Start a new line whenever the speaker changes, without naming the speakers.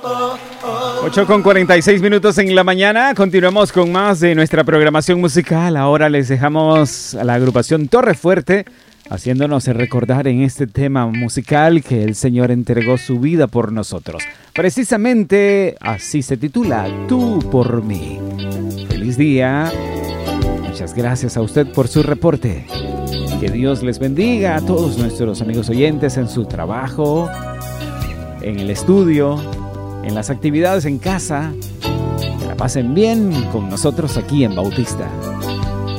8:46 en la mañana. Continuamos con más de nuestra programación musical. Ahora les dejamos a la agrupación Torre Fuerte haciéndonos recordar en este tema musical que el Señor entregó su vida por nosotros. Precisamente así se titula, Tú por mí. Feliz día. Muchas gracias a usted por su reporte. Que Dios les bendiga a todos nuestros amigos oyentes en su trabajo, en el estudio, en las actividades en casa. Que la pasen bien con nosotros aquí en Bautista.